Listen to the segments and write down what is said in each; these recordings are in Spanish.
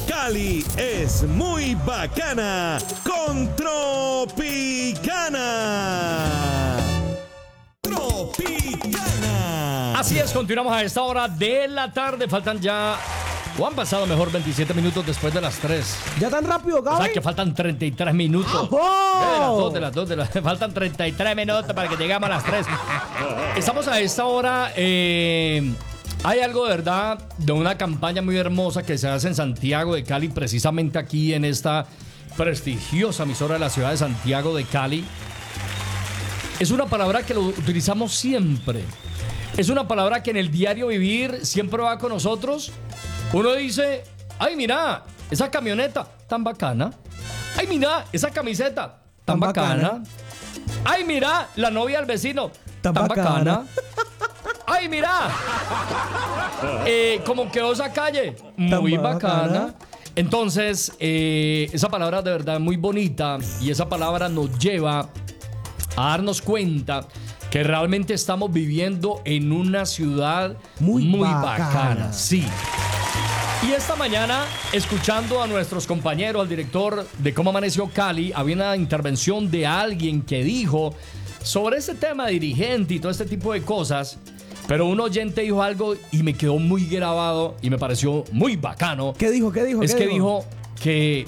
Cali es muy bacana con Tropicana. Tropicana. Así es, continuamos a esta hora de la tarde. Faltan ya, o han pasado mejor 27 minutos después de las 3. ¿Ya tan rápido, Gaby? O sea que faltan 33 minutos. ¡Oh! De las 2. Faltan 33 minutos para que lleguemos a las 3. Estamos a esta hora. Hay algo de verdad de una campaña muy hermosa que se hace en Santiago de Cali, precisamente aquí en esta prestigiosa emisora de la ciudad de Santiago de Cali. Es una palabra que lo utilizamos siempre. Es una palabra que en el diario vivir siempre va con nosotros. Uno dice, ay, mira, esa camioneta tan bacana. Ay, mira, esa camiseta tan bacana. Ay, mira, la novia del vecino tan bacana. Ay, mira, como quedó esa calle, muy bacana. Entonces, esa palabra de verdad es muy bonita y esa palabra nos lleva a darnos cuenta que realmente estamos viviendo en una ciudad muy bacana. Sí. Y esta mañana, escuchando a nuestros compañeros, al director de Cómo Amaneció Cali, había una intervención de alguien que dijo sobre ese tema de dirigente y todo este tipo de cosas. Pero un oyente dijo algo y me quedó muy grabado y me pareció muy bacano. ¿Qué dijo? Es que dijo que,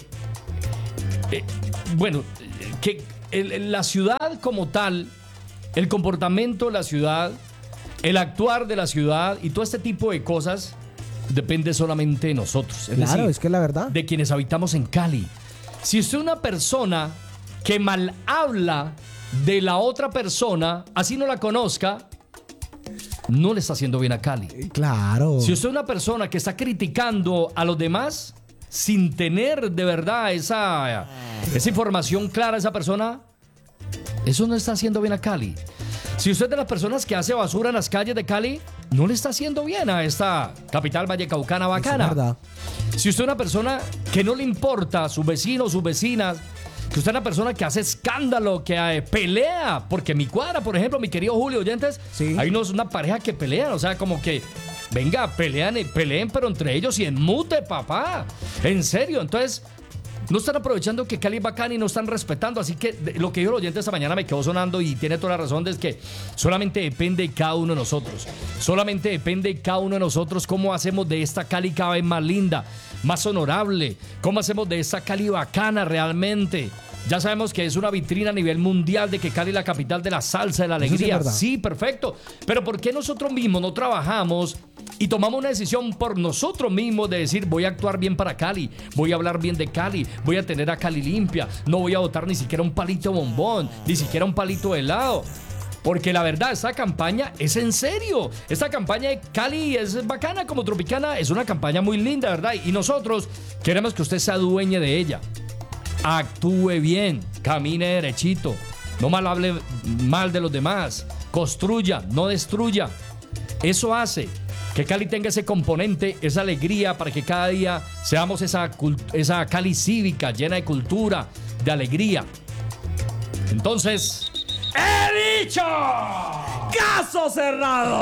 que la ciudad como tal, el comportamiento de la ciudad, el actuar de la ciudad y todo este tipo de cosas depende solamente de nosotros. Es claro, decir, es que la verdad. de quienes habitamos en Cali. Si usted es una persona que mal habla de la otra persona, así no la conozca, no le está haciendo bien a Cali. Claro. Si usted es una persona que está criticando a los demás sin tener de verdad esa información clara, esa persona, eso no está haciendo bien a Cali. Si usted es de las personas que hace basura en las calles de Cali, no le está haciendo bien a esta capital vallecaucana bacana. Es verdad. Si usted es una persona que no le importa a sus vecinos, sus vecinas, que usted es una persona que hace escándalo, que pelea, porque mi cuadra, por ejemplo, mi querido Julio, oyentes, sí, hay una pareja que pelean, o sea, como que, venga, peleen, pero entre ellos y en mute, papá, en serio. Entonces, no están aprovechando que Cali es bacán y no están respetando, así que lo que dijo el oyente esta mañana me quedó sonando y tiene toda la razón, es que solamente depende de cada uno de nosotros, solamente depende de cada uno de nosotros cómo hacemos de esta Cali cada vez más linda, más honorable, cómo hacemos de esta Cali bacana realmente. Ya sabemos que es una vitrina a nivel mundial de que Cali es la capital de la salsa, de la alegría. Sí, perfecto. Pero ¿por qué nosotros mismos no trabajamos y tomamos una decisión por nosotros mismos de decir, voy a actuar bien para Cali, voy a hablar bien de Cali, voy a tener a Cali limpia, no voy a botar ni siquiera un palito de bombón, ni siquiera un palito de helado? Porque la verdad, esta campaña es en serio. Esta campaña de Cali es bacana como Tropicana, es una campaña muy linda, ¿verdad? Y nosotros queremos que usted se adueñe de ella. Actúe bien, camine derechito, no mal hable mal de los demás, construya, no destruya. Eso hace que Cali tenga ese componente, esa alegría, para que cada día seamos esa Cali cívica, llena de cultura, de alegría. Entonces, ¡he dicho! ¡Caso cerrado!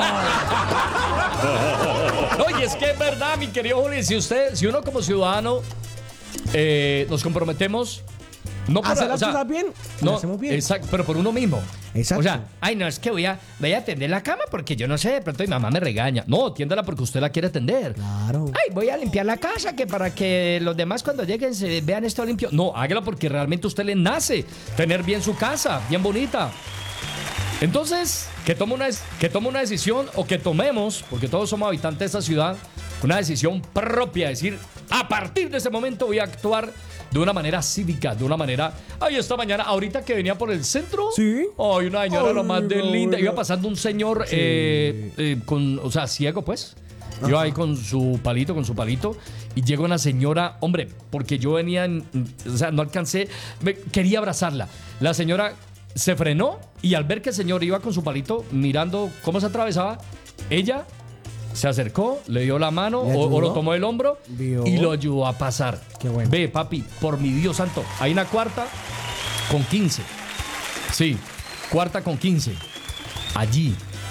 Oye, es que es verdad, mi querido Juli, si uno como ciudadano nos comprometemos, no por hacer las cosas bien, no, lo hacemos bien. Exacto, pero por uno mismo. Exacto. O sea, ay, no, es que voy a tender la cama porque yo no sé, de pronto mi mamá me regaña. No, tiéndala porque usted la quiere tender. Claro. Ay, voy a limpiar la casa que para que los demás cuando lleguen se vean esto limpio. No, hágalo porque realmente a usted le nace tener bien su casa, bien bonita. Entonces, que tome una decisión, o que tomemos, porque todos somos habitantes de esta ciudad, una decisión propia, decir, a partir de ese momento voy a actuar de una manera cívica, de una manera... Ay, esta mañana, ahorita que venía por el centro... Sí. Ay, una señora lo más de no, linda. no. Iba pasando un señor, Sí. ciego, pues. Iba ahí con su palito, y llega una señora, hombre, porque yo venía, no alcancé, quería abrazarla. La señora se frenó y al ver que el señor iba con su palito mirando cómo se atravesaba, ella se acercó, le dio la mano o lo tomó del hombro y lo ayudó a pasar. Qué bueno. Ve, papi, por mi Dios santo, hay una cuarta con 15. Sí, cuarta con 15. Allí.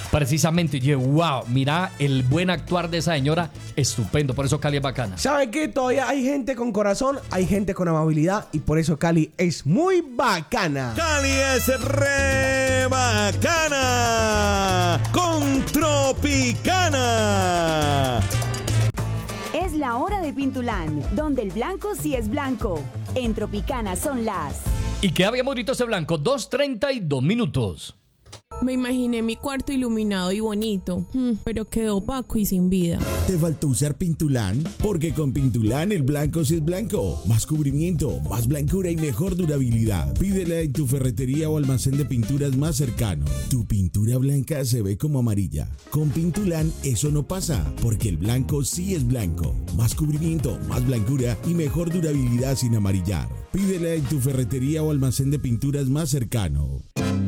Precisamente, y yo, wow, mira el buen actuar de esa señora, estupendo, por eso Cali es bacana. ¿Sabe qué? Todavía hay gente con corazón, hay gente con amabilidad y por eso Cali es muy bacana. Cali es re bacana con Tropicana. Es la hora de Pintulán, donde el blanco sí es blanco. En Tropicana son las... ¿Y qué habíamos visto ese blanco? 2:32 minutos. Me imaginé mi cuarto iluminado y bonito, pero quedó opaco y sin vida. ¿Te faltó usar Pintulán? Porque con Pintulán el blanco sí es blanco. Más cubrimiento, más blancura y mejor durabilidad. Pídela en tu ferretería o almacén de pinturas más cercano. Tu pintura blanca se ve como amarilla. Con Pintulán eso no pasa, porque el blanco sí es blanco. Más cubrimiento, más blancura y mejor durabilidad sin amarillar. Pídela en tu ferretería o almacén de pinturas más cercano.